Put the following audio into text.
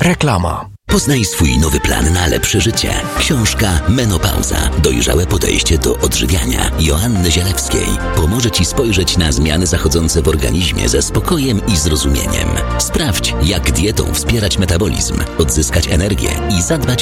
Reklama. Poznaj swój nowy plan na lepsze życie. Książka Menopauza. Dojrzałe podejście do odżywiania Joanny Zielewskiej pomoże Ci spojrzeć na zmiany zachodzące w organizmie ze spokojem i zrozumieniem. Sprawdź, jak dietą wspierać metabolizm, odzyskać energię i zadbać